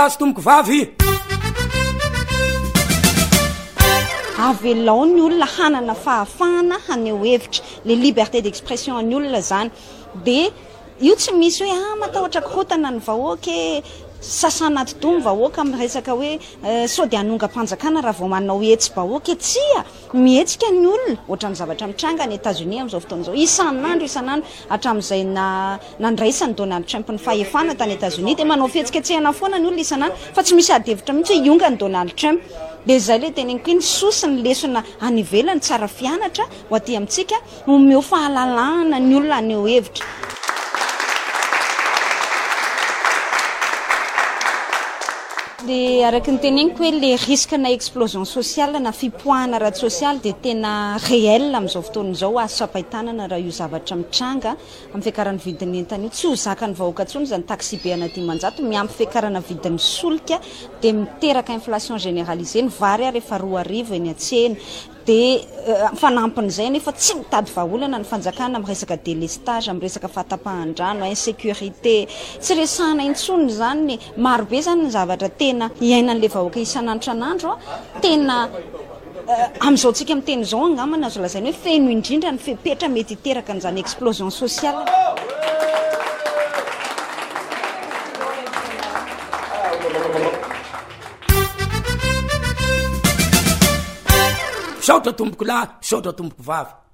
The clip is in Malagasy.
azo tomboko vavy avelao ny olona hanana fahafahana haneho hevitra le liberté d'expression ny olona zany de io tsy misy hoe matahotra korotana ny vahoaka sasanaty domy vahoaka amin'ny resaka hoe sody hanonga-panjakana raha vao manao hetsy vahoaka tsia mihetsika ny olona ohatran'ny zavatra mitranga ny États-Unis amin'izao fotoan'izao isan'andro hatramin'izay nandraisany Donald Trump ny fahefana tany États-Unis dia manao fihetsiketsehana foana ny olona isan'andro fa tsy misy adihevitra mihitsy hoe ionga ny Donald Trump dia izay le teneniko iny sosi ny lesona any ivelany tsara fianatra ho aty amintsika omeo fahalalahana ny olona aneo hevitra. De araky ny teneniko hoe le risque na explosion sociale na fipoahana rady sociale de tena réel amin'izao fotoan'izao azo sapaitanana raha io zavatra mitranga amin'ny fiakarany vidiny entana io tsy ho zakany vahoaka ntsony zany taxi be ana 10 miampy fiakarana vidiny solika de miteraka inflation généralisée ny vary rehefa 2 arivo eny atsena de fanampin'izay nefa tsy mitady vahaolana ny fanjakana amin'ny resaka délestage amin'ny resaka fahatapahan-drano insécurité tsy resahana intsony zany marobe zany ny zavatra tena iainan'le vahoaka isan'andro tena amin'izao tsika miteny zao angamana azo lazainy hoe feno indrindra ny fepetra mety hiteraka n'izany explosion sociale. Saotra tomboko lahy, saotra tomboko vavy.